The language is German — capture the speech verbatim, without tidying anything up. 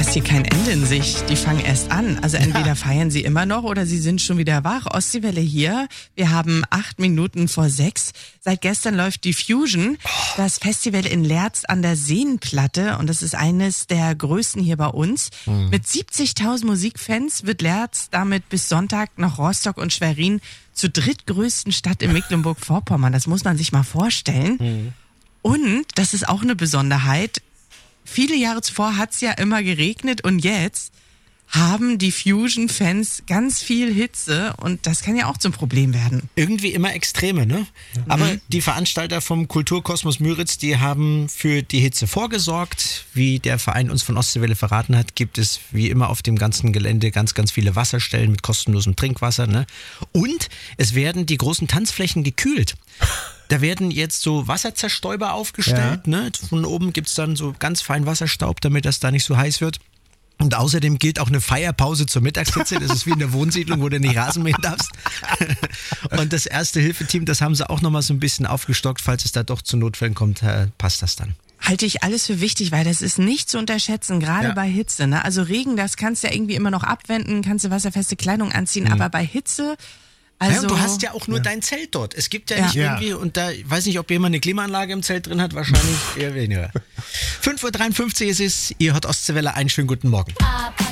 ist hier kein Ende in Sicht. Die fangen erst an. Also entweder ja. feiern sie immer noch oder sie sind schon wieder wach. Ostseewelle hier. Wir haben acht Minuten vor sechs. Seit gestern läuft die Fusion, das Festival in Leerz an der Seenplatte. Und das ist eines der größten hier bei uns. Mhm. Mit siebzigtausend Musikfans wird Leerz damit bis Sonntag noch Rostock und Schwerin zur drittgrößten Stadt in Mecklenburg-Vorpommern. Das muss man sich mal vorstellen. Mhm. Und, das ist auch eine Besonderheit, viele Jahre zuvor hat es ja immer geregnet und jetzt haben die Fusion-Fans ganz viel Hitze und das kann ja auch zum Problem werden. Irgendwie immer Extreme, ne? Aber mhm. die Veranstalter vom Kulturkosmos Müritz, die haben für die Hitze vorgesorgt. Wie der Verein uns von Ostseewelle verraten hat, gibt es wie immer auf dem ganzen Gelände ganz, ganz viele Wasserstellen mit kostenlosem Trinkwasser, ne? Und es werden die großen Tanzflächen gekühlt. Da werden jetzt so Wasserzerstäuber aufgestellt, ja. ne? Von oben gibt's dann so ganz fein Wasserstaub, damit das da nicht so heiß wird. Und außerdem gilt auch eine Feierpause zur Mittagshitze. Das ist wie in der Wohnsiedlung, wo du nicht Rasen mähen darfst. Und das Erste-Hilfe-Team, das haben sie auch nochmal so ein bisschen aufgestockt. Falls es da doch zu Notfällen kommt, passt das dann. Halte ich alles für wichtig, weil das ist nicht zu unterschätzen, gerade ja. bei Hitze. Ne? Also Regen, das kannst du ja irgendwie immer noch abwenden, kannst du wasserfeste Kleidung anziehen, mhm. aber bei Hitze... Also, ja, und du hast ja auch nur ja. dein Zelt dort. Es gibt ja, ja. nicht ja. irgendwie, und da, ich weiß nicht, ob jemand eine Klimaanlage im Zelt drin hat, wahrscheinlich eher weniger. fünf Uhr dreiundfünfzig ist es, ihr hört Ostseewelle, einen schönen guten Morgen.